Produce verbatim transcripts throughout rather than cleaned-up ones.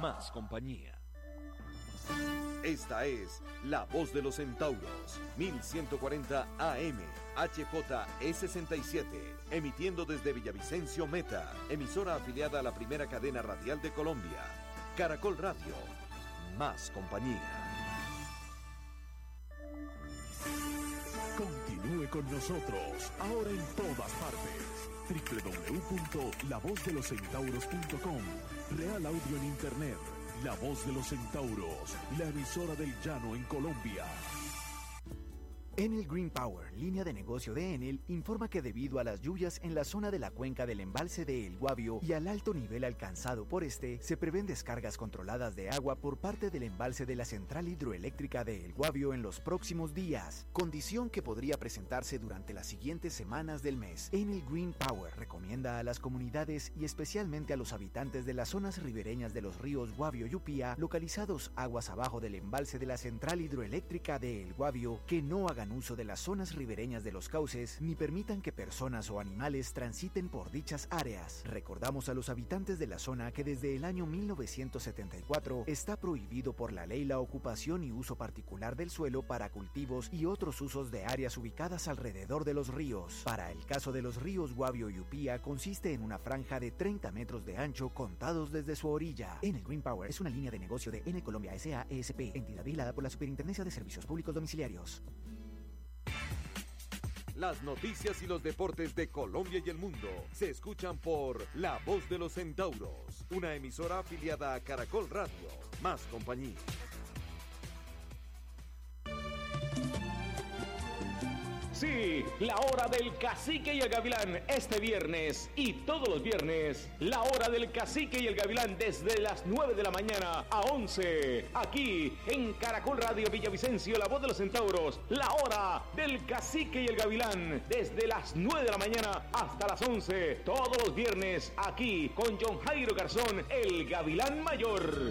más compañía. Esta es La Voz de los Centauros, mil ciento cuarenta A M, H J E sesenta y siete, emitiendo desde Villavicencio Meta, emisora afiliada a la primera cadena radial de Colombia. Caracol Radio, más compañía. Continúe con nosotros, ahora en todas partes. doble u doble u doble u punto la voz de los centauros punto com. Real Audio en Internet. La Voz de los Centauros, la emisora del llano en Colombia. Enel Green Power, línea de negocio de Enel, informa que debido a las lluvias en la zona de la cuenca del embalse de El Guavio y al alto nivel alcanzado por este, se prevén descargas controladas de agua por parte del embalse de la central hidroeléctrica de El Guavio en los próximos días, condición que podría presentarse durante las siguientes semanas del mes. Enel Green Power recomienda a las comunidades y especialmente a los habitantes de las zonas ribereñas de los ríos Guavio y Upía, localizados aguas abajo del embalse de la central hidroeléctrica de El Guavio, que no hagan uso de las zonas ribereñas de los cauces ni permitan que personas o animales transiten por dichas áreas. Recordamos a los habitantes de la zona que desde el año mil novecientos setenta y cuatro está prohibido por la ley la ocupación y uso particular del suelo para cultivos y otros usos de áreas ubicadas alrededor de los ríos. Para el caso de los ríos Guavio y Upía, consiste en una franja de treinta metros de ancho contados desde su orilla. Enel Green Power es una línea de negocio de Enel Colombia S A E S P, entidad vigilada por la Superintendencia de Servicios Públicos Domiciliarios. Las noticias y los deportes de Colombia y el mundo se escuchan por La Voz de los Centauros, una emisora afiliada a Caracol Radio, más compañía. Sí, la hora del Cacique y el Gavilán este viernes y todos los viernes. La hora del Cacique y el Gavilán desde las nueve de la mañana a once. Aquí en Caracol Radio Villavicencio, La Voz de los Centauros. La hora del Cacique y el Gavilán desde las nueve de la mañana hasta las once. Todos los viernes aquí con John Jairo Garzón, el Gavilán Mayor.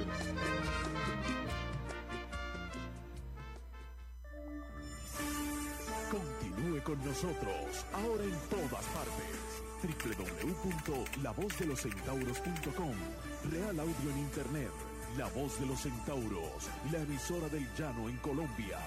Continúe con nosotros, ahora en todas partes. doble u doble u doble u punto la voz de los centauros punto com. Real Audio en Internet. La Voz de los Centauros, la emisora del llano en Colombia.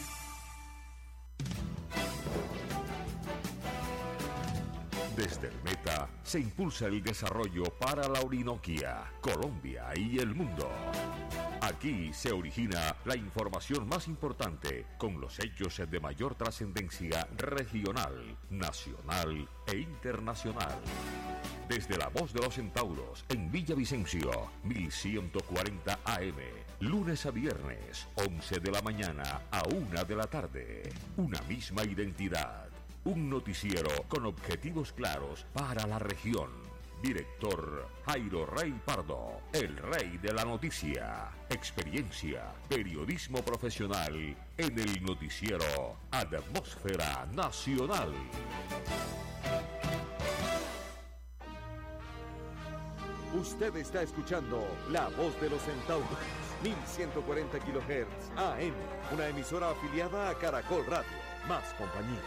Desde el Meta se impulsa el desarrollo para la Orinoquia, Colombia y el mundo. Aquí se origina la información más importante con los hechos de mayor trascendencia regional, nacional e internacional. Desde La Voz de los Centauros en Villavicencio, mil ciento cuarenta A M, lunes a viernes, once de la mañana a una de la tarde. Una misma identidad, un noticiero con objetivos claros para la región. Director Jairo Rey Pardo, el rey de la noticia. Experiencia, periodismo profesional en el noticiero Atmósfera Nacional. Usted está escuchando La Voz de los Centauros, mil ciento cuarenta kilohertz A M, una emisora afiliada a Caracol Radio, más compañía.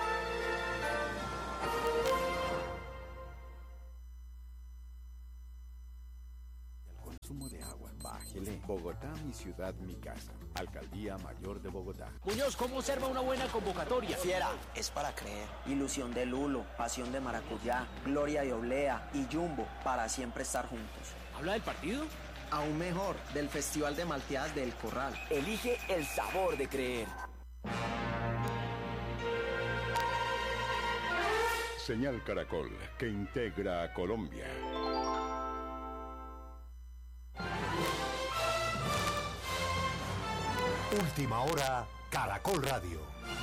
Consumo de agua, bájele. Bogotá, mi ciudad, mi casa. Alcaldía Mayor de Bogotá. Muñoz, ¿cómo observa una buena convocatoria? Fiera, es para creer. Ilusión de Lulo, pasión de maracuyá, gloria de oblea y Jumbo, para siempre estar juntos. ¿Habla del partido? Aún mejor, del Festival de Malteadas del Corral. Elige el sabor de creer. Señal Caracol, que integra a Colombia. Última hora, Caracol Radio.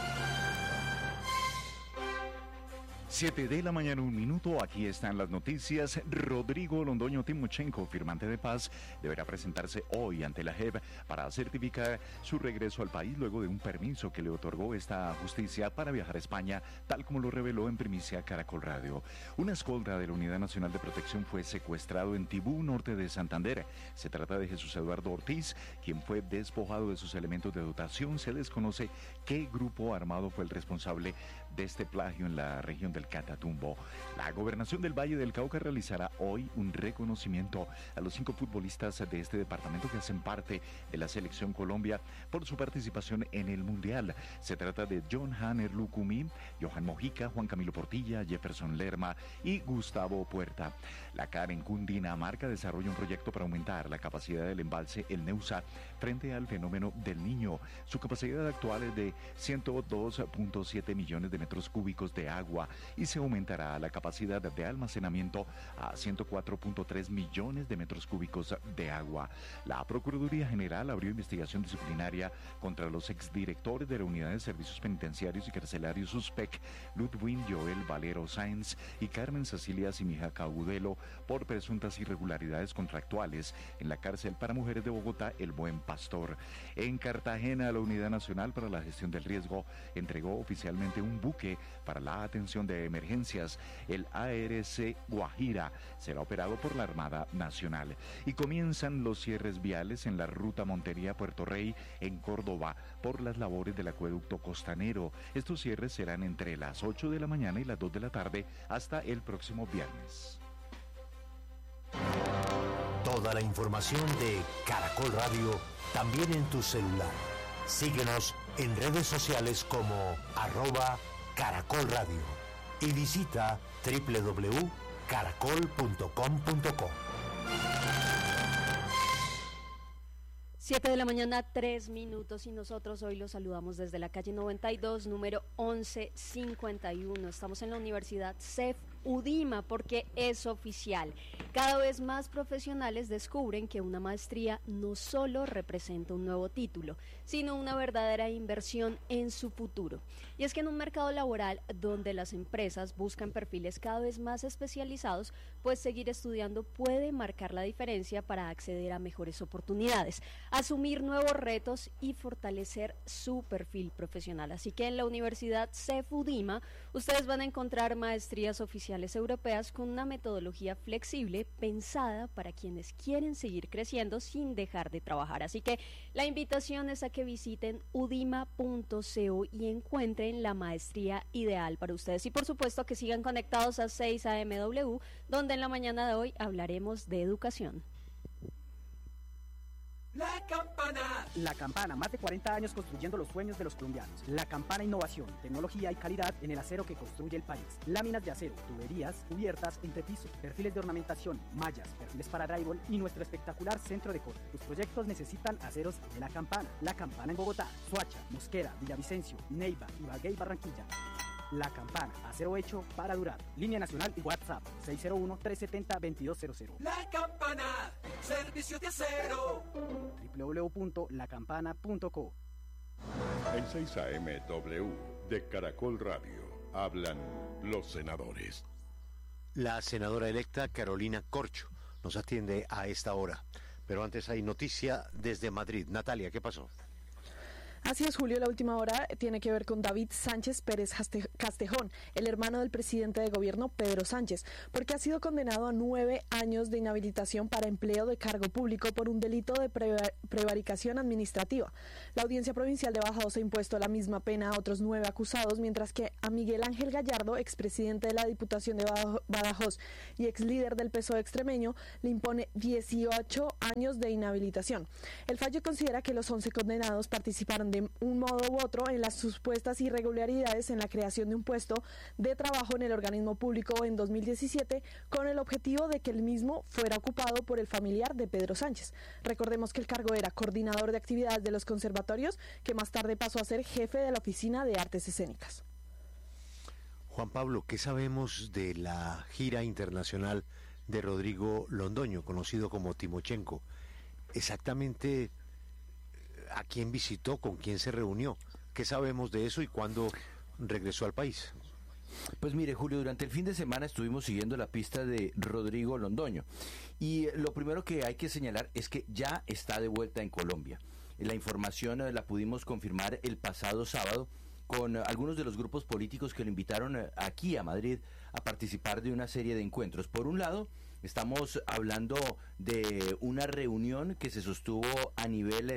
Siete de la mañana, un minuto. Aquí están las noticias. Rodrigo Londoño Timochenko, firmante de paz, deberá presentarse hoy ante la J E P para certificar su regreso al país luego de un permiso que le otorgó esta justicia para viajar a España, tal como lo reveló en primicia Caracol Radio. Una escolta de la Unidad Nacional de Protección fue secuestrado en Tibú, norte de Santander. Se trata de Jesús Eduardo Ortiz, quien fue despojado de sus elementos de dotación. Se desconoce qué grupo armado fue el responsable de este plagio en la región del Catatumbo. La Gobernación del Valle del Cauca realizará hoy un reconocimiento a los cinco futbolistas de este departamento que hacen parte de la Selección Colombia por su participación en el Mundial. Se trata de John Hanner Lucumí, Johan Mojica, Juan Camilo Portilla, Jefferson Lerma y Gustavo Puerta. La C A R en Cundinamarca desarrolla un proyecto para aumentar la capacidad del embalse El Neusa frente al fenómeno del Niño. Su capacidad actual es de ciento dos punto siete millones de metros cúbicos de agua y se aumentará la capacidad de almacenamiento a ciento cuatro punto tres millones de metros cúbicos de agua. La Procuraduría General abrió investigación disciplinaria contra los exdirectores de la Unidad de Servicios Penitenciarios y Carcelarios U S P E C, Ludwig Joel Valero Sáenz y Carmen Cecilia Simija Caudelo, por presuntas irregularidades contractuales en la cárcel para mujeres de Bogotá, El Buen Pastor. En Cartagena, la Unidad Nacional para la Gestión del Riesgo entregó oficialmente un buque para la atención de emergencias. El A R C Guajira será operado por la Armada Nacional. Y comienzan los cierres viales en la ruta Montería-Puerto Rey en Córdoba por las labores del acueducto costanero. Estos cierres serán entre las ocho de la mañana y las dos de la tarde hasta el próximo viernes. Toda la información de Caracol Radio también en tu celular. Síguenos en redes sociales como arroba Caracol Radio y visita doble u doble u doble u punto caracol punto com punto co. Siete de la mañana, tres minutos, y nosotros hoy los saludamos desde la calle noventa y dos, número once cincuenta y uno. Estamos en la Universidad C E F UDIMA porque es oficial. Cada vez más profesionales descubren que una maestría no solo representa un nuevo título, sino una verdadera inversión en su futuro. Y es que en un mercado laboral donde las empresas buscan perfiles cada vez más especializados, pues seguir estudiando puede marcar la diferencia para acceder a mejores oportunidades, asumir nuevos retos y fortalecer su perfil profesional. Así que en la Universidad C E F UDIMA ustedes van a encontrar maestrías oficiales europeas con una metodología flexible pensada para quienes quieren seguir creciendo sin dejar de trabajar. Así que la invitación es a que visiten udima punto co y encuentren la maestría ideal para ustedes. Y por supuesto que sigan conectados a seis A M W, donde en la mañana de hoy hablaremos de educación. La Campana. La Campana, más de cuarenta años construyendo los sueños de los colombianos. La Campana, innovación, tecnología y calidad en el acero que construye el país. Láminas de acero, tuberías, cubiertas, entrepiso, perfiles de ornamentación, mallas, perfiles para drywall y nuestro espectacular centro de corte. Tus proyectos necesitan aceros de La Campana. La Campana en Bogotá, Soacha, Mosquera, Villavicencio, Neiva, Ibagué y Barranquilla. La Campana, acero hecho para durar. Línea nacional y WhatsApp seis cero uno, tres siete cero, dos dos cero cero. La Campana, servicio de acero. doble u doble u doble u punto la campana punto co. En seis A M W de Caracol Radio hablan los senadores. La senadora electa Carolina Corcho nos atiende a esta hora. Pero antes hay noticia desde Madrid. Natalia, ¿qué pasó? Así es, Julio, la última hora tiene que ver con David Sánchez Pérez Castejón, el hermano del presidente de gobierno Pedro Sánchez, porque ha sido condenado a nueve años de inhabilitación para empleo de cargo público por un delito de prevaricación administrativa. La Audiencia Provincial de Badajoz ha impuesto la misma pena a otros nueve acusados, mientras que a Miguel Ángel Gallardo, expresidente de la Diputación de Badajoz y ex líder del P S O E extremeño, le impone dieciocho años de inhabilitación. El fallo considera que los once condenados participaron de un modo u otro en las supuestas irregularidades en la creación de un puesto de trabajo en el organismo público en dos mil diecisiete con el objetivo de que el mismo fuera ocupado por el familiar de Pedro Sánchez. Recordemos que el cargo era coordinador de actividades de los conservatorios, que más tarde pasó a ser jefe de la Oficina de Artes Escénicas. Juan Pablo, ¿qué sabemos de la gira internacional de Rodrigo Londoño, conocido como Timochenko? Exactamente, ¿a quién visitó? ¿Con quién se reunió? ¿Qué sabemos de eso y cuándo regresó al país? Pues mire, Julio, durante el fin de semana estuvimos siguiendo la pista de Rodrigo Londoño y lo primero que hay que señalar es que ya está de vuelta en Colombia. La información la pudimos confirmar el pasado sábado con algunos de los grupos políticos que lo invitaron aquí a Madrid a participar de una serie de encuentros. Por un lado, estamos hablando de una reunión que se sostuvo a nivel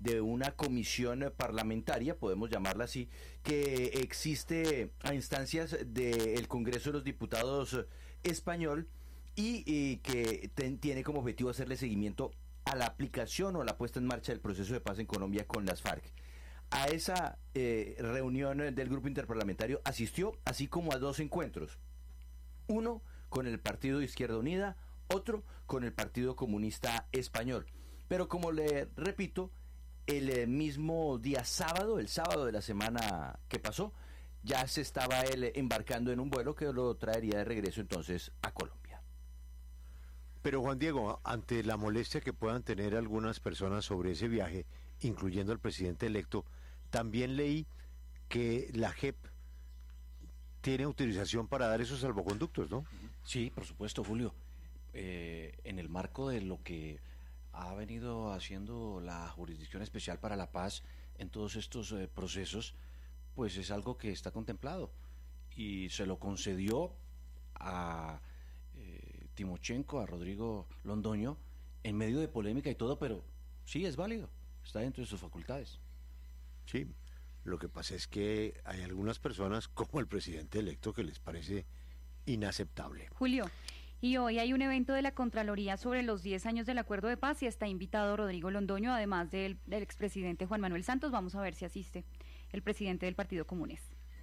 de una comisión parlamentaria, podemos llamarla así, que existe a instancias del Congreso de los Diputados español y, y que ten, tiene como objetivo hacerle seguimiento a la aplicación o a la puesta en marcha del proceso de paz en Colombia con las FARC. A esa eh, reunión del grupo interparlamentario asistió, así como a dos encuentros. Uno con el Partido de Izquierda Unida, otro con el Partido Comunista Español. Pero como le repito, el mismo día sábado, el sábado de la semana que pasó, ya se estaba él embarcando en un vuelo que lo traería de regreso entonces a Colombia. Pero Juan Diego, ante la molestia que puedan tener algunas personas sobre ese viaje, incluyendo al presidente electo, también leí que la J E P tiene autorización para dar esos salvoconductos, ¿no? Sí, por supuesto, Julio. Eh, en el marco de lo que ha venido haciendo la Jurisdicción Especial para la Paz en todos estos eh, procesos, pues es algo que está contemplado y se lo concedió a eh, Timochenko, a Rodrigo Londoño, en medio de polémica y todo, pero sí es válido, está dentro de sus facultades. Sí, lo que pasa es que hay algunas personas, como el presidente electo, que les parece inaceptable. Julio, y hoy hay un evento de la Contraloría sobre los diez años del Acuerdo de Paz y está invitado Rodrigo Londoño, además del, del expresidente Juan Manuel Santos. Vamos a ver si asiste el presidente del Partido Comunes.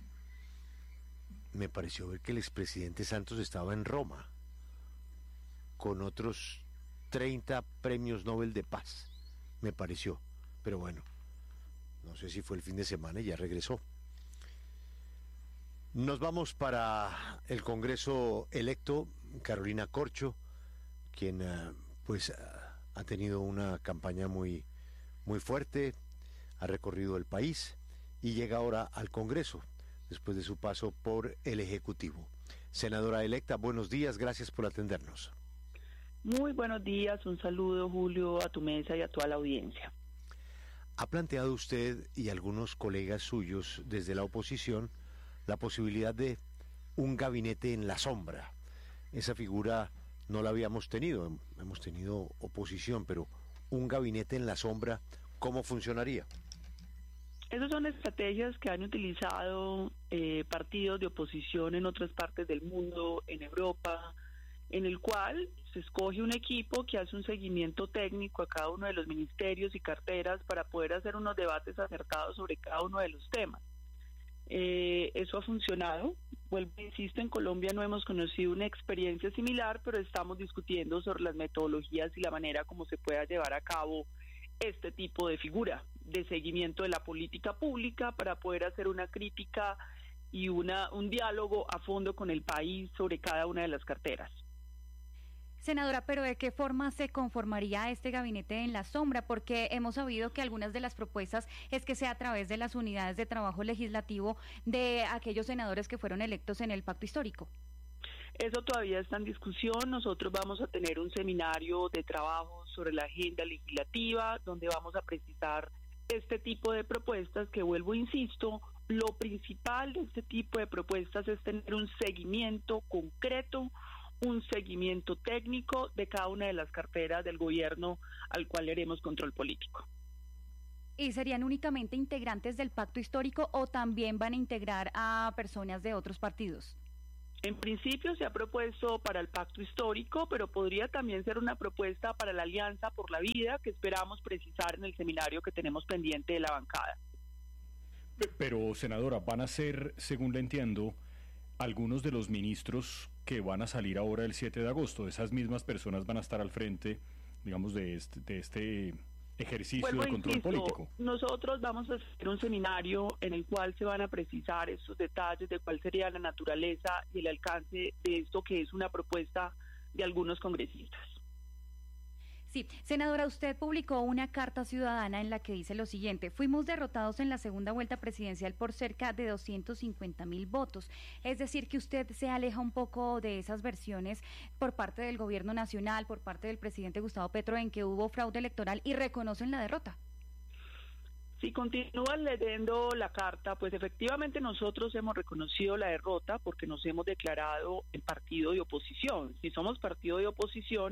Me pareció ver que el expresidente Santos estaba en Roma con otros treinta premios Nobel de Paz, me pareció, pero bueno, no sé si fue el fin de semana y ya regresó. Nos vamos para el Congreso electo. Carolina Corcho, quien uh, pues uh, ha tenido una campaña muy, muy fuerte, ha recorrido el país y llega ahora al Congreso después de su paso por el Ejecutivo. Senadora electa, buenos días, gracias por atendernos. Muy buenos días, un saludo, Julio, a tu mesa y a toda la audiencia. ¿Ha planteado usted y algunos colegas suyos desde la oposición la posibilidad de un gabinete en la sombra? Esa figura no la habíamos tenido, hemos tenido oposición, pero un gabinete en la sombra, ¿cómo funcionaría? Esas son estrategias que han utilizado eh, partidos de oposición en otras partes del mundo, en Europa, en el cual se escoge un equipo que hace un seguimiento técnico a cada uno de los ministerios y carteras para poder hacer unos debates acertados sobre cada uno de los temas. Eh, eso ha funcionado. Vuelvo, insisto, en Colombia no hemos conocido una experiencia similar, pero estamos discutiendo sobre las metodologías y la manera como se pueda llevar a cabo este tipo de figura de seguimiento de la política pública para poder hacer una crítica y una un diálogo a fondo con el país sobre cada una de las carteras. Senadora, pero ¿de qué forma se conformaría este gabinete en la sombra? Porque hemos sabido que algunas de las propuestas es que sea a través de las unidades de trabajo legislativo de aquellos senadores que fueron electos en el pacto histórico. Eso todavía está en discusión. Nosotros vamos a tener un seminario de trabajo sobre la agenda legislativa, donde vamos a precisar este tipo de propuestas que, vuelvo, insisto, lo principal de este tipo de propuestas es tener un seguimiento concreto, un seguimiento técnico de cada una de las carteras del gobierno al cual le haremos control político. ¿Y serían únicamente integrantes del pacto histórico o también van a integrar a personas de otros partidos? En principio se ha propuesto para el pacto histórico, pero podría también ser una propuesta para la Alianza por la Vida, que esperamos precisar en el seminario que tenemos pendiente de la bancada. Pero, senadora, van a ser, según le entiendo, algunos de los ministros que van a salir ahora el siete de agosto, esas mismas personas van a estar al frente, digamos, de este, de este ejercicio Vuelvo, de control insisto, político. Nosotros vamos a hacer un seminario en el cual se van a precisar estos detalles de cuál sería la naturaleza y el alcance de esto que es una propuesta de algunos congresistas. Sí, senadora, usted publicó una carta ciudadana en la que dice lo siguiente: fuimos derrotados en la segunda vuelta presidencial por cerca de doscientos cincuenta mil votos. Es decir, que usted se aleja un poco de esas versiones por parte del gobierno nacional, por parte del presidente Gustavo Petro, en que hubo fraude electoral y reconocen la derrota. Si continúan leyendo la carta, pues efectivamente nosotros hemos reconocido la derrota porque nos hemos declarado el partido de oposición. Si somos partido de oposición,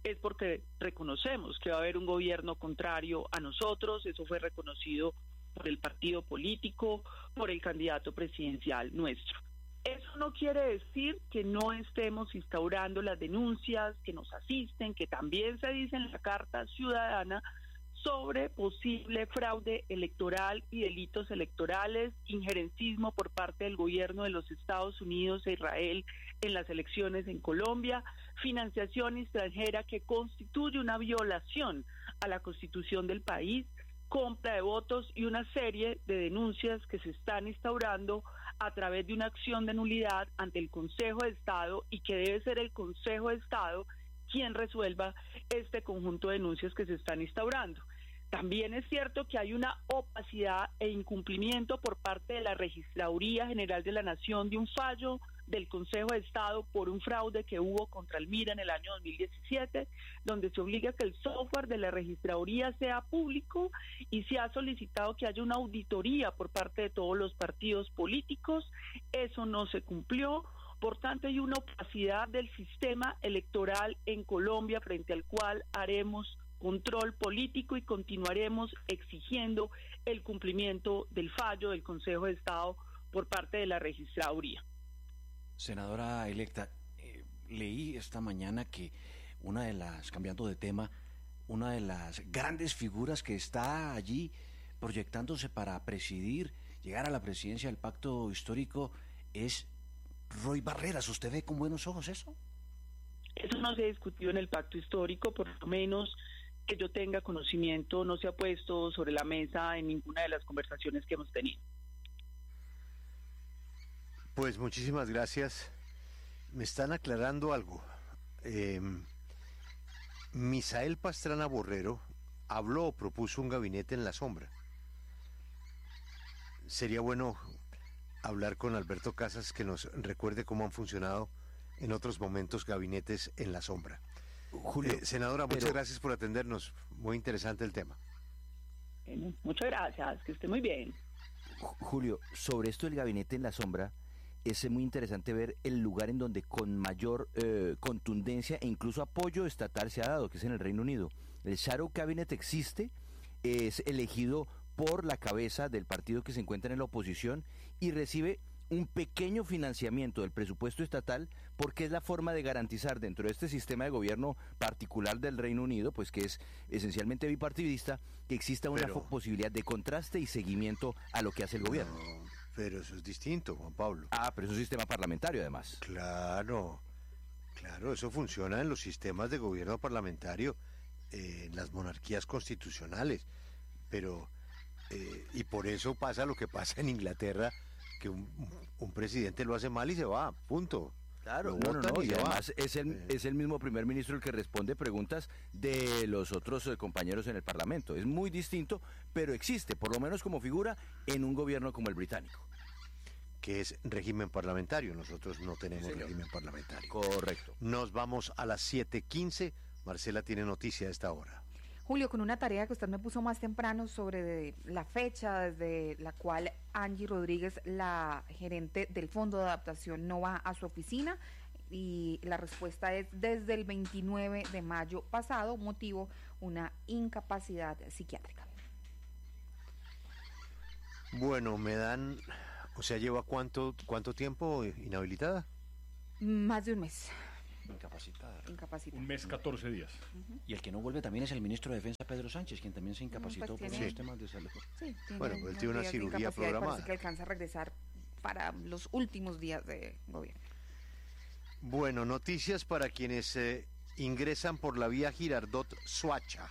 es porque reconocemos que va a haber un gobierno contrario a nosotros. Eso fue reconocido por el partido político, por el candidato presidencial nuestro. Eso no quiere decir que no estemos instaurando las denuncias que nos asisten, que también se dice en la Carta Ciudadana, sobre posible fraude electoral y delitos electorales, injerencismo por parte del gobierno de los Estados Unidos e Israel en las elecciones en Colombia, financiación extranjera que constituye una violación a la Constitución del país, compra de votos y una serie de denuncias que se están instaurando a través de una acción de nulidad ante el Consejo de Estado, y que debe ser el Consejo de Estado quien resuelva este conjunto de denuncias que se están instaurando. También es cierto que hay una opacidad e incumplimiento por parte de la Registraduría General de la Nación de un fallo del Consejo de Estado por un fraude que hubo contra el MIRA en el año dos mil diecisiete, donde se obliga a que el software de la Registraduría sea público, y se ha solicitado que haya una auditoría por parte de todos los partidos políticos. Eso no se cumplió. Por tanto, hay una opacidad del sistema electoral en Colombia, frente al cual haremos control político y continuaremos exigiendo el cumplimiento del fallo del Consejo de Estado por parte de la Registraduría. Senadora electa, eh, leí esta mañana que una de las, cambiando de tema, una de las grandes figuras que está allí proyectándose para presidir, llegar a la presidencia del Pacto Histórico, es Roy Barreras. ¿Usted ve con buenos ojos eso? Eso no se discutió en el Pacto Histórico, por lo menos que yo tenga conocimiento, no se ha puesto sobre la mesa en ninguna de las conversaciones que hemos tenido. Pues muchísimas gracias. Me están aclarando algo. Eh, Misael Pastrana Borrero habló o propuso un gabinete en la sombra. Sería bueno hablar con Alberto Casas, que nos recuerde cómo han funcionado en otros momentos gabinetes en la sombra. Julio, eh, senadora, muchas pero, gracias por atendernos. Muy interesante el tema. Bueno, muchas gracias, que esté muy bien. Julio, sobre esto del gabinete en la sombra, es muy interesante ver el lugar en donde con mayor eh, contundencia e incluso apoyo estatal se ha dado, que es en el Reino Unido. El Shadow Cabinet existe, es elegido por la cabeza del partido que se encuentra en la oposición y recibe un pequeño financiamiento del presupuesto estatal, porque es la forma de garantizar dentro de este sistema de gobierno particular del Reino Unido, pues que es esencialmente bipartidista, que exista una pero, posibilidad de contraste y seguimiento a lo que hace el gobierno. No, pero eso es distinto, Juan Pablo. Ah, pero es un sistema parlamentario además. Claro, claro, eso funciona en los sistemas de gobierno parlamentario, eh, en las monarquías constitucionales, pero eh, y por eso pasa lo que pasa en Inglaterra, que un, un presidente lo hace mal y se va, punto. Claro, no, no, no, y además es el, eh. es el mismo primer ministro el que responde preguntas de los otros eh, compañeros en el Parlamento. Es muy distinto, pero existe, por lo menos como figura, en un gobierno como el británico. Que es régimen parlamentario, nosotros no tenemos sí, régimen parlamentario. Correcto. Nos vamos a las siete quince, Marcela tiene noticia a esta hora. Julio, con una tarea que usted me puso más temprano sobre la fecha desde la cual Angie Rodríguez, la gerente del Fondo de Adaptación, no va a su oficina, y la respuesta es desde el veintinueve de mayo pasado, motivo una incapacidad psiquiátrica. Bueno, me dan, o sea, ¿lleva cuánto, cuánto tiempo inhabilitada? Más de un mes. Incapacitada. Incapacitada. Un mes, catorce días. Uh-huh. Y el que no vuelve también es el ministro de Defensa, Pedro Sánchez, quien también se incapacitó pues tiene, por los temas de salud. Sí, tiene bueno, pues él tiene una cirugía programada. Parece que alcanza a regresar para los últimos días de gobierno. Bueno, noticias para quienes eh, ingresan por la vía Girardot-Soacha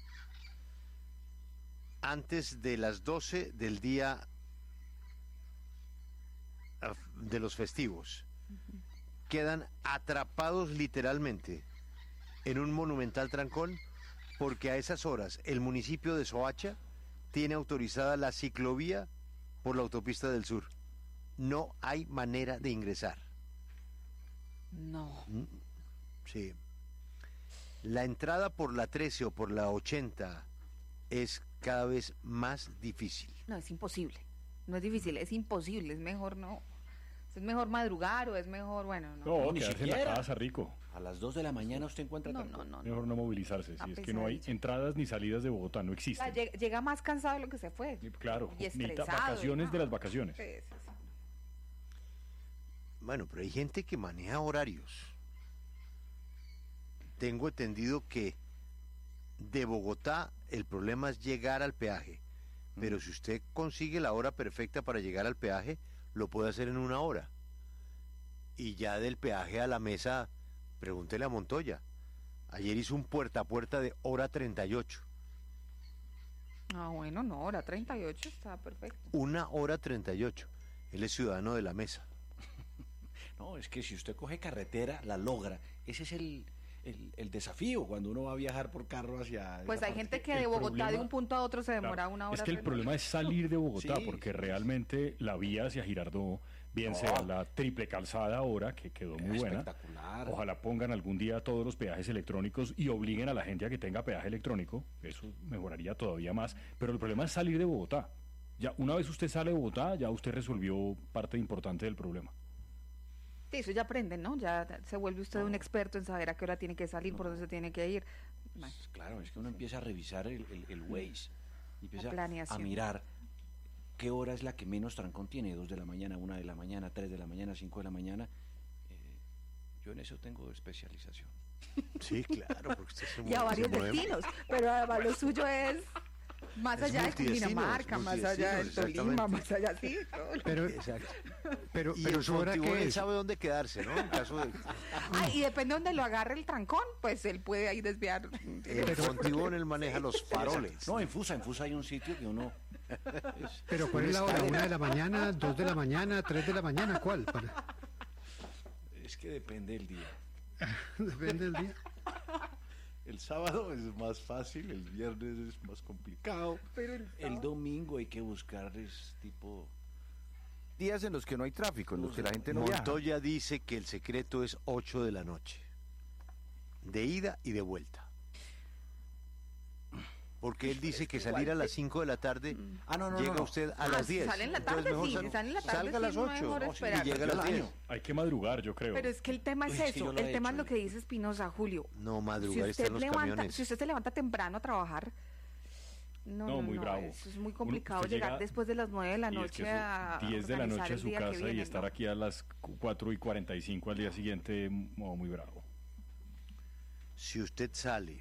antes de las doce del día de los festivos. Uh-huh. Quedan atrapados literalmente en un monumental trancón, porque a esas horas el municipio de Soacha tiene autorizada la ciclovía por la autopista del sur. No hay manera de ingresar. No. Sí. La entrada por la trece o por la ochenta es cada vez más difícil. No, es imposible. No es difícil, es imposible, es mejor no ¿Es mejor madrugar o es mejor, bueno, no? No, ni quedarse en siquiera. la casa rico. A las dos de la mañana usted encuentra No, trancón. no, no. Mejor no movilizarse, si A es que no hay pesadilla. entradas ni salidas de Bogotá, no O existen. sea, llega, llega más cansado de lo que se fue. Y claro, Y ni ta- estresado. vacaciones y- de las vacaciones. Sí, sí, sí. Bueno, pero hay gente que maneja horarios. Tengo entendido que de Bogotá el problema es llegar al peaje, pero si usted consigue la hora perfecta para llegar al peaje, lo puede hacer en una hora. Y ya del peaje a la mesa, pregúntele a Montoya. Ayer hizo un puerta a puerta de hora treinta y ocho. Ah, bueno, no, hora treinta y ocho está perfecto. Una hora treinta y ocho. Él es ciudadano de la mesa. No, es que si usted coge carretera, la logra. Ese es el, el, el desafío cuando uno va a viajar por carro hacia... Pues esa hay parte. gente que el de Bogotá problema- de un punto a otro se demora Claro, una hora. es que el treinta. problema es salir de Bogotá, Sí. porque realmente la vía hacia Girardot, bien No. sea la triple calzada ahora, que quedó muy buena. Espectacular. Ojalá pongan algún día todos los peajes electrónicos y obliguen a la gente a que tenga peaje electrónico. Eso mejoraría todavía más. Pero el problema es salir de Bogotá. Ya una vez usted sale de Bogotá, ya usted resolvió parte importante del problema. Sí, eso ya aprende, ¿no? Ya se vuelve usted un experto en saber a qué hora tiene que salir, por dónde se tiene que ir. Bueno, Claro, es que uno empieza a revisar el, el, el Waze. Y empieza La planeación. a mirar qué hora es la que menos trancón tiene. Dos de la mañana, una de la mañana, tres de la mañana, cinco de la mañana. Eh, yo en eso tengo especialización. Sí, claro, porque usted se y mueve- a varios se mueve- destinos, pero además lo suyo es más Es allá de multidestinos, Cundinamarca, más allá de multidestinos, Tolima, exactamente. más allá, sí. todo lo- Pero, Exacto. Pero, y pero el su hora Fontibón, qué él es. sabe dónde quedarse, ¿no? En caso de... Ah, y depende de donde lo agarre el trancón, pues él puede ahí desviar. El Fontibón, él maneja los faroles. No, en Fusa, en Fusa hay un sitio que uno... es- Pero ¿cuál es la hora? ¿Una de la mañana, dos de la mañana, tres de la mañana? ¿Cuál? Para- Es que depende del día. Depende del día. El sábado es más fácil, el viernes es más complicado. Pero el, el domingo hay que buscar es tipo... Días en los que no hay tráfico, en los que la gente no viaja. Montoya dice que el secreto es ocho de la noche. De ida y de vuelta. Porque él dice que salir a las cinco de la tarde, Ah, no, no, llega no, no. usted a Ah, las si diez. sale en la Entonces tarde, mejor sí, sal- si sale en la tarde, salga a sí, las no es ocho mejor y esperar. llega a las diez. Hay que madrugar, yo creo. Pero es que el tema es Uy, es que eso, yo lo el he tema es hecho, lo que dice Espinosa, Julio. No, Si madrugar está usted, en los levanta, camiones. si usted se levanta temprano a trabajar, no, No, no, muy no, bravo. eso es muy Uno- complicado usted llegar llega- después de las nueve de la Y es noche que eso, a diez de la organizar noche a el su día que casa y viene, estar ¿no? aquí a las cuatro y cuarenta y cinco al día siguiente, mo- muy bravo. Si usted sale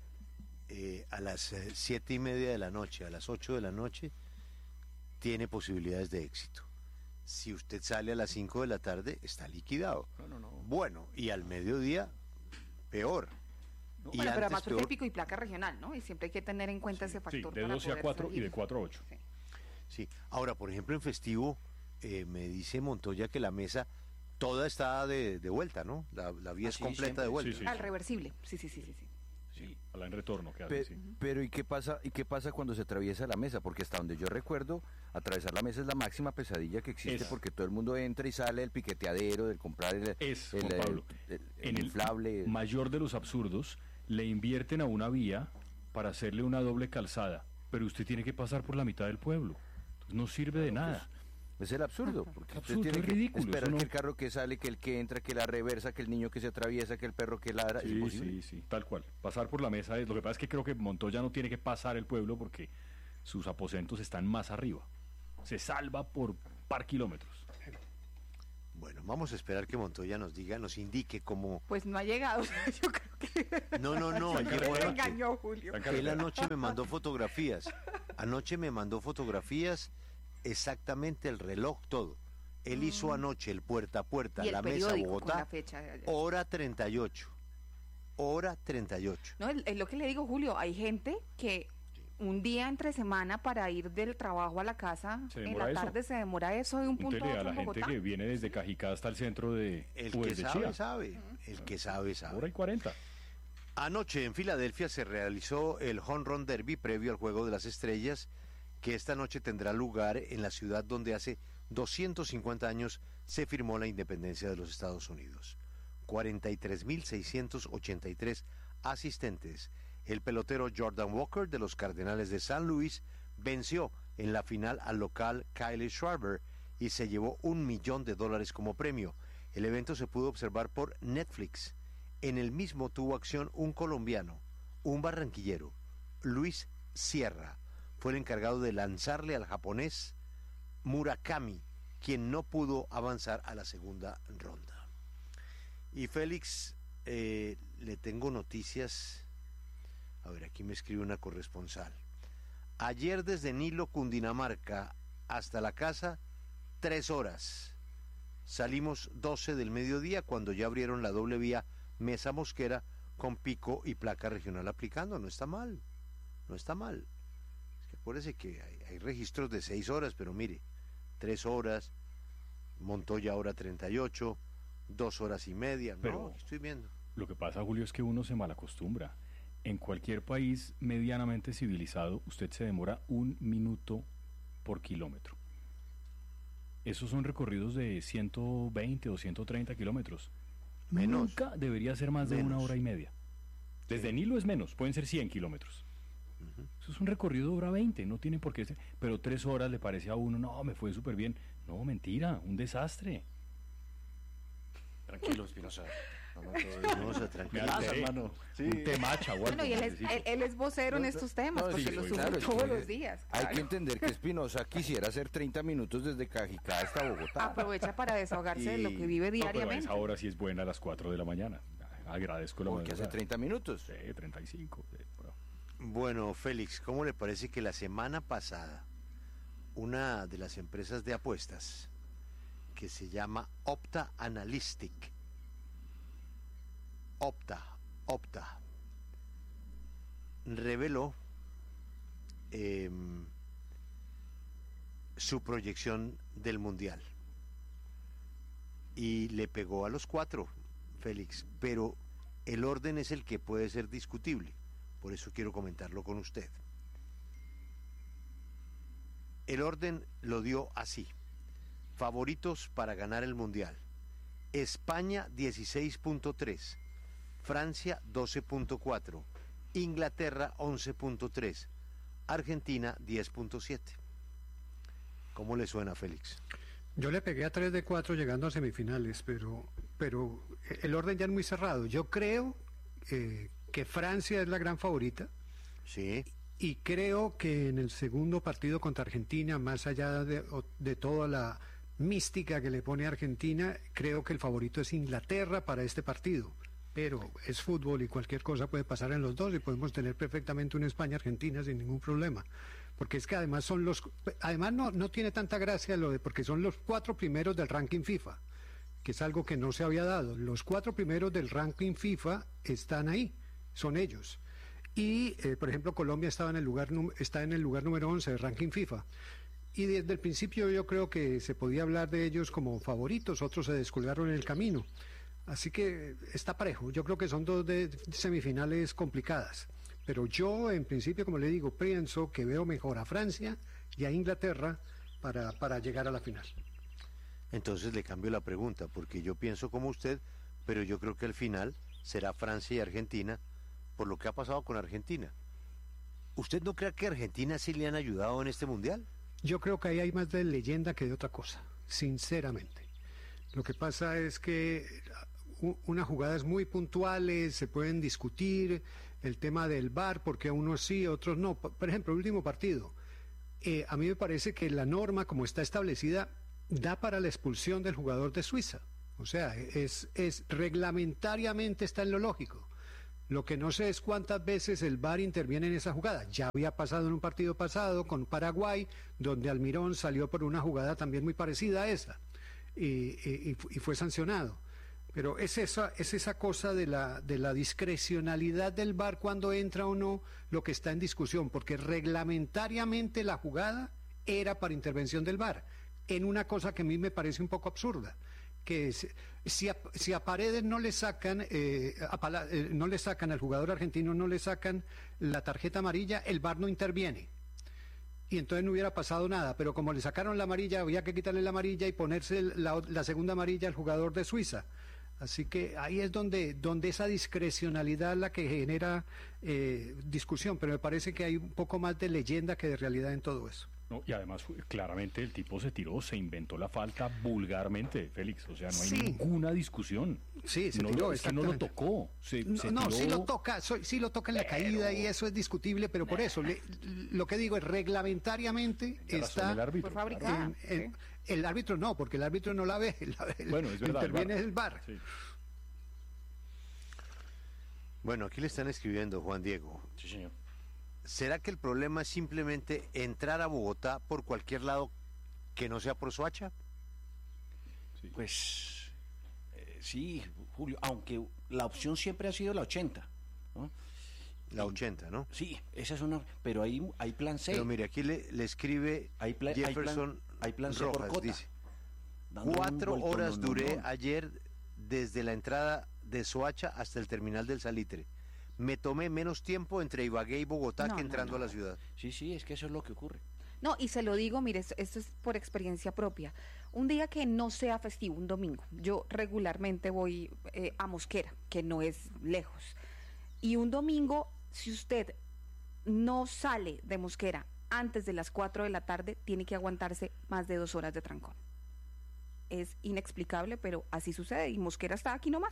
eh, a las eh, siete y media de la noche, a las ocho de la noche, tiene posibilidades de éxito. Si usted sale a las cinco de la tarde, está liquidado. No, no, no. Bueno, y al mediodía, peor. Y Bueno, pero antes además porque peor. hay pico y placa regional, ¿no? Y siempre hay que tener en cuenta ese Sí, factor. de para doce a poder cuatro y salir. de cuatro a ocho. Sí. Sí. Ahora, por ejemplo, en festivo, eh, me dice Montoya que la mesa toda está de, de vuelta, ¿no? La, la vía Ah, es sí, completa siempre. de vuelta. Sí, sí. Al reversible, sí, sí, sí, sí. sí. Sí, a la en retorno que Pe- hace, sí. Pero ¿y qué pasa y qué pasa cuando se atraviesa la mesa? Porque hasta donde yo recuerdo, atravesar la mesa es la máxima pesadilla que existe, Es. porque todo el mundo entra y sale del piqueteadero, del comprar el, Es, el, Juan el- Pablo. el- el En el inflable. mayor de los absurdos, le invierten a una vía para hacerle una doble calzada, pero usted tiene que pasar por la mitad del pueblo. Entonces no sirve de nada. Es el absurdo, porque usted Absurdo, tiene es que ridículo, esperar eso no- que el carro que sale, que el que entra, que la reversa, que el niño que se atraviesa, que el perro que ladra, es Sí, imposible. sí, sí, tal cual. Pasar por la mesa es... Lo que pasa es que creo que Montoya no tiene que pasar el pueblo porque sus aposentos están más arriba. Se salva por par kilómetros. Bueno, vamos a esperar que Montoya nos diga, nos indique cómo... Pues no ha llegado, yo creo que... No, no, no, Yo él creo llegó que me anoche. engañó, Julio. Él anoche me mandó fotografías. Anoche me mandó fotografías, exactamente el reloj, todo. Él hizo anoche el puerta a puerta, Y el la mesa periódico con Bogotá, la fecha de ayer. hora treinta y ocho. Hora treinta y ocho. No, es, es lo que le digo, Julio, hay gente que un día entre semana para ir del trabajo a la casa, Se en demora la eso. tarde se demora eso de un punto Pregúntele a a otro la en gente Bogotá. que viene desde Cajicá hasta el centro de... El o que desde sabe, Chía. sabe. El que sabe, sabe. Hora y cuarenta. Anoche en Filadelfia se realizó el Home Run Derby previo al Juego de las Estrellas, que esta noche tendrá lugar en la ciudad donde hace doscientos cincuenta años se firmó la independencia de los Estados Unidos. cuarenta y tres mil seiscientos ochenta y tres asistentes. El pelotero Jordan Walker de los Cardenales de San Luis venció en la final al local Kyle Schwarber y se llevó un millón de dólares como premio. El evento se pudo observar por Netflix. En el mismo tuvo acción un colombiano, un barranquillero, Luis Sierra. Fue el encargado de lanzarle al japonés Murakami, quien no pudo avanzar a la segunda ronda. Y Félix, eh, le tengo noticias. A ver, aquí me escribe una corresponsal. Ayer desde Nilo, Cundinamarca, hasta la casa, tres horas. Salimos doce del mediodía cuando ya abrieron la doble vía Mesa Mosquera con pico y placa regional aplicando. No está mal, no está mal. Es que acuérdese que hay, hay registros de seis horas, pero mire, tres horas, Montoya ahora treinta y ocho, dos horas y media. Pero no, estoy viendo. Lo que pasa, Julio, es que uno se malacostumbra. En cualquier país medianamente civilizado, usted se demora un minuto por kilómetro. Esos son recorridos de ciento veinte o ciento treinta kilómetros. Menos. Nunca debería ser más de Menos. una hora y media. Desde Sí. Nilo es menos, pueden ser cien kilómetros. Uh-huh. Eso es un recorrido de hora veinte, no tiene por qué ser. Pero tres horas le parece a uno, no, me fue súper bien. No, mentira, un desastre. Tranquilo, Espinosa. Espinosa, tranquilo. Me alteré. hermano. Sí. Un temacha o algo. Bueno, y él es, necesito. él, él es vocero en estos temas, No, porque sí, lo sí, sube claro, es todos que los días. Hay claro. que entender que Espinosa quisiera hacer treinta minutos desde Cajicá hasta Bogotá. Aprovecha para desahogarse de lo Y- que vive No, pero a diariamente. esa hora sí es buena a las cuatro de la mañana. Agradezco la Porque hace madrugada. treinta minutos. Sí, treinta y cinco. sí, bueno. Bueno, Félix, ¿cómo le parece que la semana pasada una de las empresas de apuestas que se llama Opta Analytic, Opta, Opta, reveló eh, su proyección del Mundial y le pegó a los cuatro, Félix, pero el orden es el que puede ser discutible, por eso quiero comentarlo con usted. El orden lo dio así: favoritos para ganar el Mundial: España dieciséis punto tres, Francia doce punto cuatro, Inglaterra once punto tres, Argentina diez punto siete. ¿Cómo le suena, Félix? Yo le pegué a tres de cuatro llegando a semifinales, pero, pero el orden ya es muy cerrado. Yo creo eh, que Francia es la gran favorita. Sí. Y creo que en el segundo partido contra Argentina, más allá de, de toda la mística que le pone a Argentina, creo que el favorito es Inglaterra para este partido. Pero es fútbol y cualquier cosa puede pasar en los dos y podemos tener perfectamente una España-Argentina sin ningún problema. Porque es que además son los... Además no, no tiene tanta gracia lo de... porque son los cuatro primeros del ranking FIFA, que es algo que no se había dado. Los cuatro primeros del ranking FIFA están ahí, son ellos. Y, eh, por ejemplo, Colombia estaba en el lugar, está en el lugar número once del ranking FIFA. Y desde el principio yo creo que se podía hablar de ellos como favoritos, otros se descolgaron en el camino. Así que está parejo. Yo creo que son dos de semifinales complicadas. Pero yo, en principio, como le digo, pienso que veo mejor a Francia y a Inglaterra para, para llegar a la final. Entonces le cambio la pregunta, porque yo pienso como usted, pero yo creo que al final será Francia y Argentina, por lo que ha pasado con Argentina. ¿Usted no cree que a Argentina sí le han ayudado en este Mundial? Yo creo que ahí hay más de leyenda que de otra cosa, sinceramente. Lo que pasa es que unas jugadas muy puntuales se pueden discutir, el tema del V A R, porque unos sí, otros no. Por ejemplo, el último partido, eh, a mí me parece que la norma como está establecida da para la expulsión del jugador de Suiza. O sea, es, es reglamentariamente está en lo lógico. Lo que no sé es cuántas veces el V A R interviene en esa jugada. Ya había pasado en un partido pasado con Paraguay, donde Almirón salió por una jugada también muy parecida a esa y, y, y fue sancionado. Pero es esa, es esa cosa de la, de la discrecionalidad del V A R cuando entra o no lo que está en discusión, porque reglamentariamente la jugada era para intervención del V A R, en una cosa que a mí me parece un poco absurda, que es, si, a, si a Paredes no le sacan, eh, a Pala, eh, no le sacan al jugador argentino, no le sacan la tarjeta amarilla, el V A R no interviene. Y entonces no hubiera pasado nada, pero como le sacaron la amarilla, había que quitarle la amarilla y ponerse la, la segunda amarilla al jugador de Suiza. Así que ahí es donde, donde esa discrecionalidad es la que genera eh, discusión, pero me parece que hay un poco más de leyenda que de realidad en todo eso. No, y además, claramente el tipo se tiró, se inventó la falta vulgarmente, Félix. O sea, no hay Sí. ninguna discusión. Sí, se no, tiró, lo- es que no lo exactamente. tocó. Se, No, se no, tiró- sí lo toca, so- sí lo toca en la caída y eso es discutible, pero por eso le- lo que digo es reglamentariamente Tiene razón está el árbitro, Fue fabricada, en- en- el árbitro no, porque el árbitro no la ve, el, el- Bueno, es verdad, el interviene VAR. el VAR. Sí. Bueno, aquí le están escribiendo, Juan Diego. Sí, señor. ¿Será que el problema es simplemente entrar a Bogotá por cualquier lado que no sea por Soacha? Pues eh, sí, Julio, aunque la opción siempre ha sido la ochenta, ¿no? La ochenta, ¿no? Sí, esa es una, pero hay, hay plan C. Pero mire, aquí le, le escribe Hay pla- hay plan- Jefferson hay plan C por Rojas, cota. dice, Dando un cuatro vuelto, horas no, no, duré no. ayer desde la entrada de Soacha hasta el terminal del Salitre. Me tomé menos tiempo entre Ibagué y Bogotá No, que no, entrando no. a la ciudad. Sí, sí, es que eso es lo que ocurre. No, y se lo digo, mire, esto, esto es por experiencia propia. Un día que no sea festivo, un domingo, yo regularmente voy eh, a Mosquera, que no es lejos. Y un domingo, si usted no sale de Mosquera antes de las cuatro de la tarde, tiene que aguantarse más de dos horas de trancón. Es inexplicable, pero así sucede y Mosquera está aquí nomás.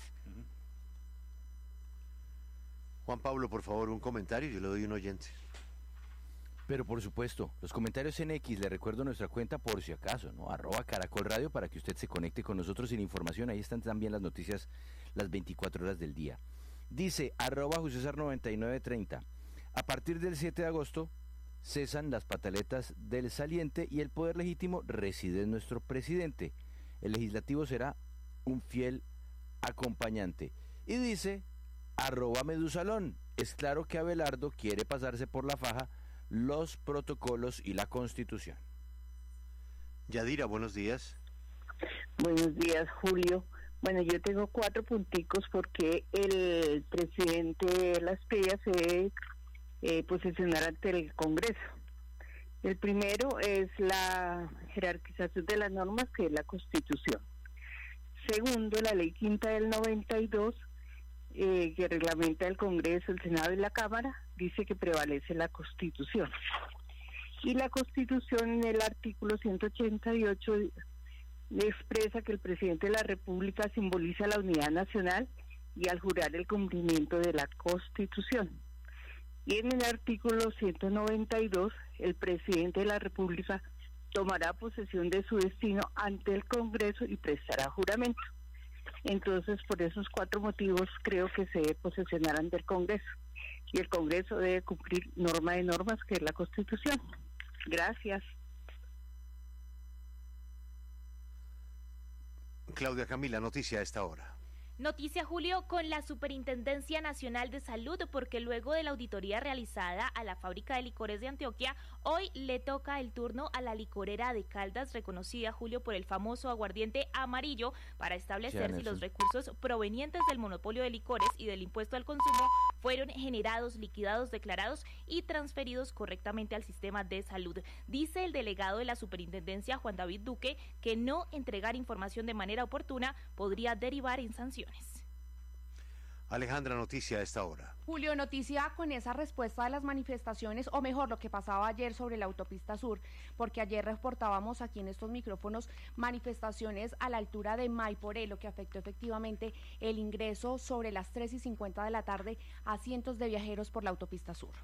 Juan Pablo, por favor, un comentario, yo le doy un oyente. Pero por supuesto, los comentarios en X, le recuerdo nuestra cuenta por si acaso, ¿no? Arroba Caracol Radio para que usted se conecte con nosotros sin información. Ahí están también las noticias las veinticuatro horas del día. Dice arroba Jusesar noventa y nueve treinta. A partir del siete de agosto cesan las pataletas del saliente y el poder legítimo reside en nuestro presidente. El legislativo será un fiel acompañante. Y dice arroba Medusalón. Es claro que Abelardo quiere pasarse por la faja los protocolos y la Constitución. Yadira, buenos días. Buenos días, Julio. Bueno, yo tengo cuatro punticos porque el presidente Las Pillas se debe eh, posesionar ante el Congreso. El primero es la jerarquización de las normas, que es la Constitución. Segundo, la ley quinta del noventa y dos, eh, que reglamenta el Congreso, el Senado y la Cámara, dice que prevalece la Constitución. Y la Constitución, en el artículo ciento ochenta y ocho, expresa que el presidente de la República simboliza la unidad nacional y al jurar el cumplimiento de la Constitución. Y en el artículo ciento noventa y dos, el presidente de la República tomará posesión de su destino ante el Congreso y prestará juramento. Entonces, por esos cuatro motivos, creo que se debe posesionar ante el Congreso. Y el Congreso debe cumplir norma de normas, que es la Constitución. Gracias. Claudia Camila, noticia a esta hora. Noticia, Julio, con la Superintendencia Nacional de Salud, porque luego de la auditoría realizada a la fábrica de licores de Antioquia, hoy le toca el turno a la licorera de Caldas, reconocida, Julio, por el famoso aguardiente amarillo, para establecer Sí, si los Nelson. recursos provenientes del monopolio de licores y del impuesto al consumo fueron generados, liquidados, declarados y transferidos correctamente al sistema de salud. Dice el delegado de la Superintendencia, Juan David Duque, que no entregar información de manera oportuna podría derivar en sanciones. Alejandra, noticia a esta hora. Julio, noticia con esa respuesta de las manifestaciones, o mejor, lo que pasaba ayer sobre la autopista sur, porque ayer reportábamos aquí en estos micrófonos manifestaciones a la altura de Maiporé, lo que afectó efectivamente el ingreso sobre las tres y cincuenta de la tarde a cientos de viajeros por la autopista sur.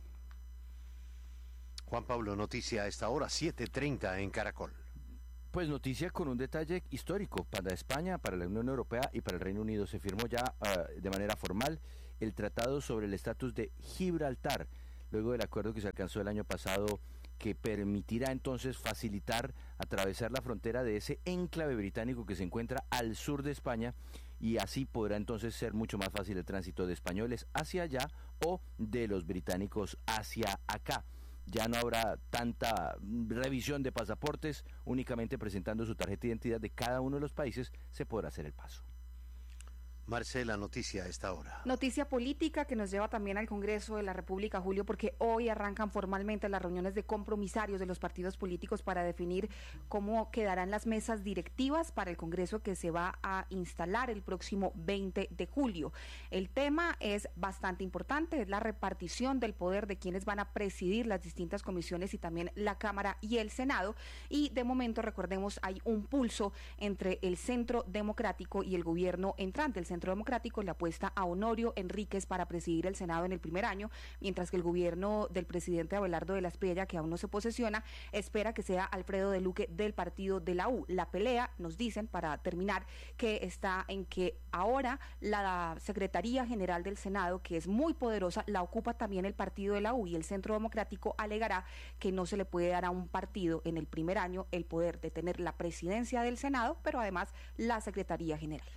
Juan Pablo, noticia a esta hora, siete treinta en Caracol. Pues noticia con un detalle histórico para España, para la Unión Europea y para el Reino Unido. Se firmó ya uh, de manera formal el tratado sobre el estatus de Gibraltar, luego del acuerdo que se alcanzó el año pasado, que permitirá entonces facilitar atravesar la frontera de ese enclave británico que se encuentra al sur de España, y así podrá entonces ser mucho más fácil el tránsito de españoles hacia allá o de los británicos hacia acá. Ya no habrá tanta revisión de pasaportes, únicamente presentando su tarjeta de identidad de cada uno de los países se podrá hacer el paso. Marcela, noticia a esta hora. Noticia política que nos lleva también al Congreso de la República, Julio, porque hoy arrancan formalmente las reuniones de compromisarios de los partidos políticos para definir cómo quedarán las mesas directivas para el Congreso que se va a instalar el próximo veinte de julio. El tema es bastante importante, es la repartición del poder de quienes van a presidir las distintas comisiones y también la Cámara y el Senado. Y de momento, recordemos, hay un pulso entre el Centro Democrático y el gobierno entrante. El Centro Democrático le apuesta a Honorio Enríquez para presidir el Senado en el primer año, mientras que el gobierno del presidente Abelardo de la Espriella, que aún no se posesiona, espera que sea Alfredo de Luque del partido de la U. La pelea, nos dicen, para terminar, que está en que ahora la Secretaría General del Senado, que es muy poderosa, la ocupa también el partido de la U, y el Centro Democrático alegará que no se le puede dar a un partido en el primer año el poder de tener la presidencia del Senado, pero además la Secretaría General.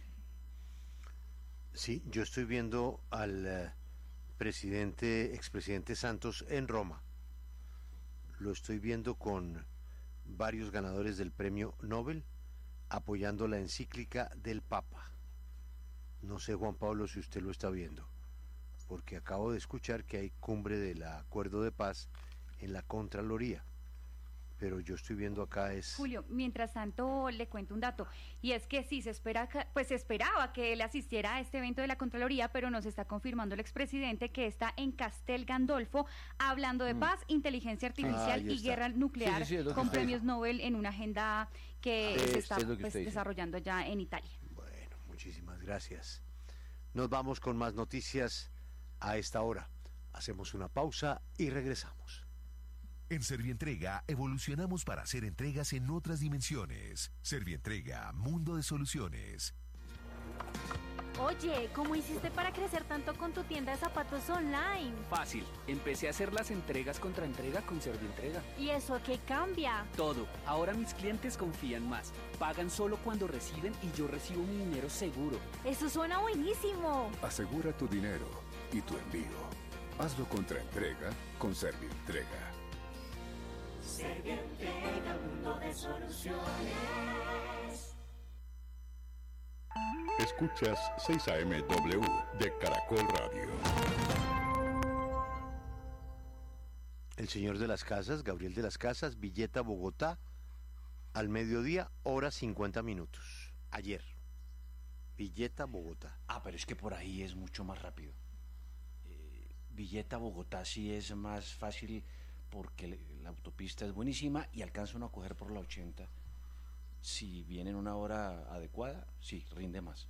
Sí, yo estoy viendo al uh, presidente, expresidente Santos en Roma. Lo estoy viendo con varios ganadores del premio Nobel apoyando la encíclica del Papa. No sé, Juan Pablo, si usted lo está viendo, porque acabo de escuchar que hay cumbre del acuerdo de paz en la Contraloría. Pero yo estoy viendo acá es... Julio, mientras tanto le cuento un dato, y es que sí, se espera, pues se esperaba que él asistiera a este evento de la Contraloría, pero nos está confirmando el expresidente que está en Castel Gandolfo hablando de mm. paz, inteligencia artificial ah, y guerra nuclear, sí, sí, sí, con premios Nobel en una agenda que ah, se está es pues, desarrollando ya en Italia. Bueno, muchísimas gracias. Nos vamos con más noticias a esta hora. Hacemos una pausa y regresamos. En Servientrega evolucionamos para hacer entregas en otras dimensiones. Servientrega, mundo de soluciones. Oye, ¿cómo hiciste para crecer tanto con tu tienda de zapatos online? Fácil, empecé a hacer las entregas contra entrega con Servientrega. ¿Y eso qué cambia? Todo, ahora mis clientes confían más. Pagan solo cuando reciben y yo recibo mi dinero seguro. Eso suena buenísimo. Asegura tu dinero y tu envío. Hazlo contra entrega con Servientrega. Servientrega, mundo de soluciones. Escuchas seis A M W de Caracol Radio. El señor de las casas, Gabriel de las Casas, Villeta, Bogotá, al mediodía, hora cincuenta minutos. Ayer. Villeta, Bogotá. Ah, pero es que por ahí es mucho más rápido. Eh, Villeta, Bogotá sí es más fácil porque la autopista es buenísima y alcanza uno a coger por la ochenta. Si viene en una hora adecuada, sí, rinde más.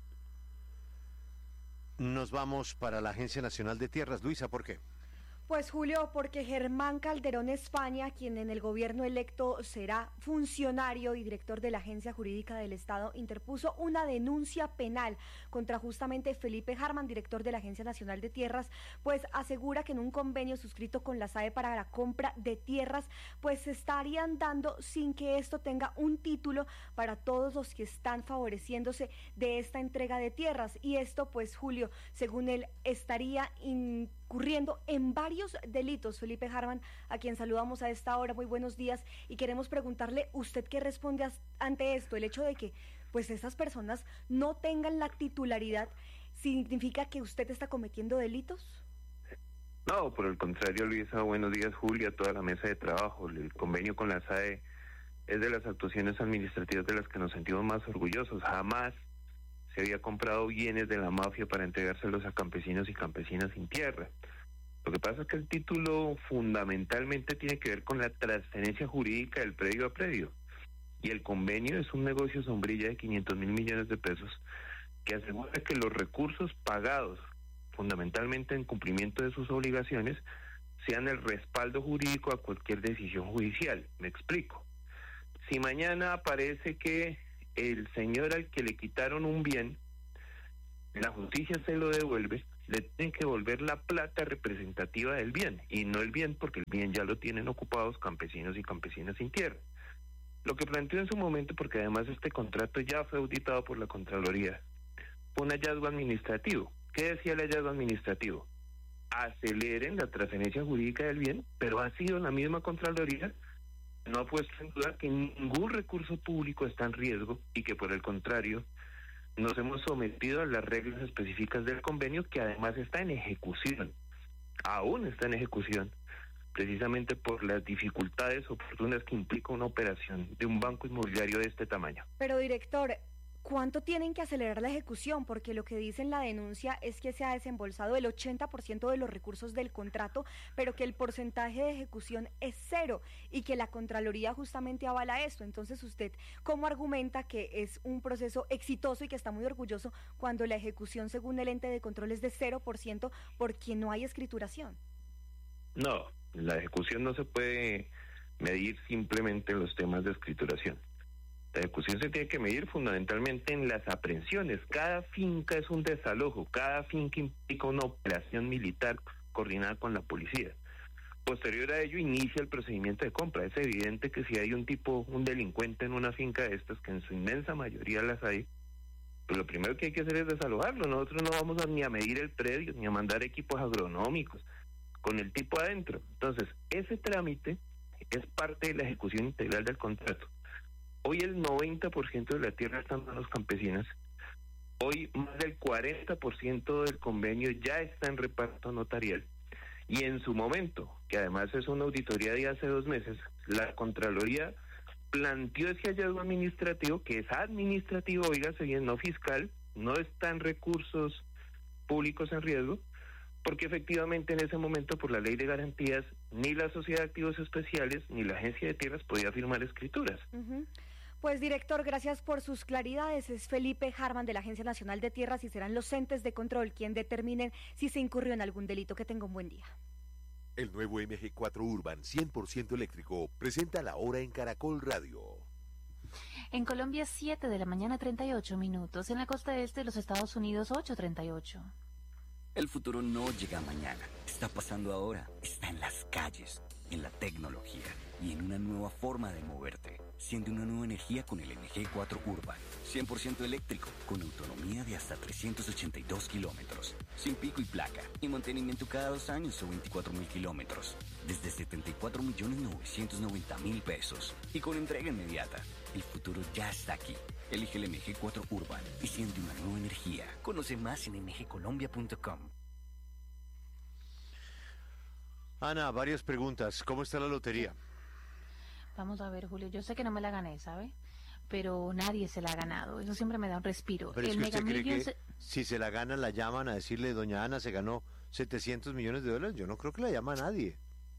Nos vamos para la Agencia Nacional de Tierras. Luisa, ¿por qué? Pues Julio, porque Germán Calderón España, quien en el gobierno electo será funcionario y director de la Agencia Jurídica del Estado, interpuso una denuncia penal contra justamente Felipe Harman, director de la Agencia Nacional de Tierras, pues asegura que en un convenio suscrito con la S A E para la compra de tierras, pues se estarían dando sin que esto tenga un título para todos los que están favoreciéndose de esta entrega de tierras. Y esto, pues Julio, según él, estaría incurriendo en varios delitos. Felipe Harman, a quien saludamos a esta hora, muy buenos días, y queremos preguntarle, ¿usted qué responde a, ante esto? El hecho de que pues esas personas no tengan la titularidad, ¿significa que usted está cometiendo delitos? No, por el contrario, Luisa, buenos días, Julia, toda la mesa de trabajo. El convenio con la S A E es de las actuaciones administrativas de las que nos sentimos más orgullosos. Jamás se había comprado bienes de la mafia para entregárselos a campesinos y campesinas sin tierra. Lo que pasa es que el título fundamentalmente tiene que ver con la transferencia jurídica del predio a predio. Y el convenio es un negocio sombrilla de quinientos mil millones de pesos que asegura que los recursos pagados, fundamentalmente en cumplimiento de sus obligaciones, sean el respaldo jurídico a cualquier decisión judicial. Me explico. Si mañana aparece que el señor al que le quitaron un bien, la justicia se lo devuelve, le tienen que devolver la plata representativa del bien, y no el bien porque el bien ya lo tienen ocupados campesinos y campesinas sin tierra. Lo que planteó en su momento, porque además este contrato ya fue auditado por la Contraloría, fue un hallazgo administrativo. ¿Qué decía el hallazgo administrativo? Aceleren la transferencia jurídica del bien, pero ha sido la misma Contraloría, no ha puesto en duda que ningún recurso público está en riesgo y que por el contrario nos hemos sometido a las reglas específicas del convenio, que además está en ejecución, aún está en ejecución, precisamente por las dificultades oportunas que implica una operación de un banco inmobiliario de este tamaño. Pero, director, ¿cuánto tienen que acelerar la ejecución? Porque lo que dice en la denuncia es que se ha desembolsado el ochenta por ciento de los recursos del contrato, pero que el porcentaje de ejecución es cero y que la Contraloría justamente avala esto. Entonces, ¿usted cómo argumenta que es un proceso exitoso y que está muy orgulloso cuando la ejecución, según el ente de control, es de cero por ciento porque no hay escrituración? No, la ejecución no se puede medir simplemente en los temas de escrituración. La ejecución se tiene que medir fundamentalmente en las aprehensiones. Cada finca es un desalojo, cada finca implica una operación militar coordinada con la policía. Posterior a ello inicia el procedimiento de compra. Es evidente que si hay un tipo, un delincuente en una finca de estas, que en su inmensa mayoría las hay, pues lo primero que hay que hacer es desalojarlo. Nosotros no vamos a, ni a medir el predio, ni a mandar equipos agronómicos con el tipo adentro. Entonces, ese trámite es parte de la ejecución integral del contrato. Hoy el noventa por ciento de la tierra está en manos campesinas. Hoy más del cuarenta por ciento del convenio ya está en reparto notarial. Y en su momento, que además es una auditoría de hace dos meses, la Contraloría planteó ese hallazgo administrativo, que es administrativo, oígase bien, no fiscal, no están recursos públicos en riesgo, porque efectivamente en ese momento, por la ley de garantías, ni la Sociedad de Activos Especiales ni la Agencia de Tierras podía firmar escrituras. Uh-huh. Pues, director, gracias por sus claridades. Es Felipe Harman de la Agencia Nacional de Tierras y serán los entes de control quien determinen si se incurrió en algún delito. Que tenga un buen día. El nuevo M G cuatro Urban cien por ciento eléctrico presenta la hora en Caracol Radio. En Colombia, siete de la mañana, treinta y ocho minutos. En la costa este de los Estados Unidos, ocho treinta y ocho. El futuro no llega mañana, está pasando ahora, está en las calles, en la tecnología y en una nueva forma de moverte. Siente una nueva energía con el M G cuatro Urban, cien por ciento eléctrico, con autonomía de hasta trescientos ochenta y dos kilómetros, sin pico y placa, y mantenimiento cada dos años o veinticuatro mil kilómetros, desde setenta y cuatro millones novecientos noventa mil pesos, y con entrega inmediata. El futuro ya está aquí. Elige el M G cuatro Urban y siente una nueva energía. Conoce más en m g colombia punto com. Ana, varias preguntas. ¿Cómo está la lotería? Vamos a ver, Julio. Yo sé que no me la gané, ¿sabe? Pero nadie se la ha ganado. Eso siempre me da un respiro. Pero es el que usted cree que se... si se la gana, la llaman a decirle, doña Ana, se ganó setecientos millones de dólares. Yo no creo que la llama a nadie.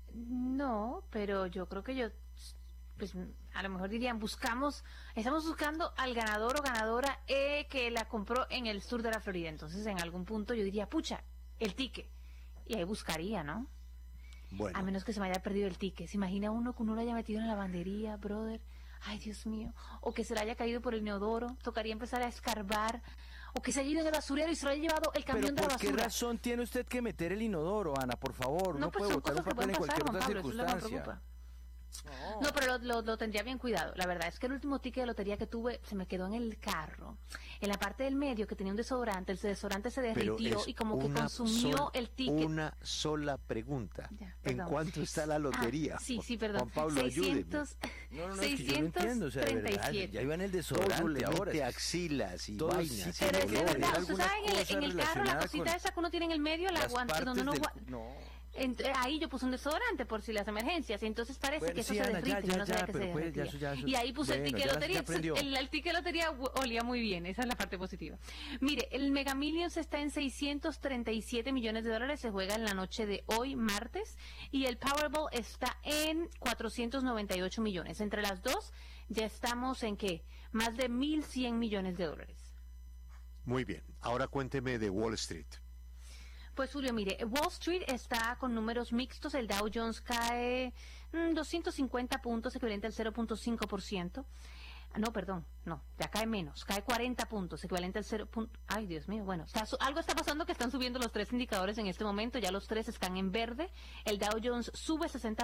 No, pero yo creo que yo... pues a lo mejor dirían, buscamos, estamos buscando al ganador o ganadora eh, que la compró en el sur de la Florida. Entonces, en algún punto yo diría, pucha, el ticket. Y ahí buscaría, ¿no? Bueno. A menos que se me haya perdido el ticket. ¿Se imagina uno que uno lo haya metido en la lavandería, brother? Ay, Dios mío. O que se le haya caído por el inodoro. Tocaría empezar a escarbar. O que se haya ido en el basurero y se lo haya llevado el camión de la basura. ¿Por qué razón tiene usted que meter el inodoro, Ana? Por favor, no, no pues puede botar un papel en cualquier pasar, otra Pablo, circunstancia. No. no, pero lo, lo, lo tendría bien cuidado. La verdad es que el último ticket de lotería que tuve se me quedó en el carro. En la parte del medio que tenía un desodorante, el desodorante se derritió y como que consumió sol, el ticket. Una sola pregunta. Ya, ¿En cuánto está la lotería? Ah, sí, sí, perdón. Juan Pablo, seiscientos, no, no, no, es que yo no entiendo, o sea, de verdad, ya iban el desodorante todo le ahora. Mete axilas y todo vainas. Pero es de verdad, ¿usted sabe en, en el carro la cosita esa que uno tiene en el medio, la guante donde uno... Del, no. Entre, ahí yo puse un desodorante por si las emergencias, entonces parece bueno, que eso sí, se Ana, derrite, ya, ya, yo no sabía ya, que se pues, derretía. ya, ya, ya, y ahí puse bueno, el ticket de lotería, el, el ticket de lotería olía muy bien, esa es la parte positiva. Mire, el Mega Millions está en seiscientos treinta y siete millones de dólares, se juega en la noche de hoy, martes, y el Powerball está en cuatrocientos noventa y ocho millones. Entre las dos, ya estamos en, ¿qué? Más de mil cien millones de dólares. Muy bien, ahora cuénteme de Wall Street. Pues Julio, mire, Wall Street está con números mixtos, el Dow Jones cae mmm, doscientos cincuenta puntos, equivalente al cero punto cinco por ciento. No, perdón, no, ya cae menos, cae cuarenta puntos, equivalente al cero. Ay, Dios mío, bueno, está, algo está pasando que están subiendo los tres indicadores en este momento, ya los tres están en verde, el Dow Jones sube sesenta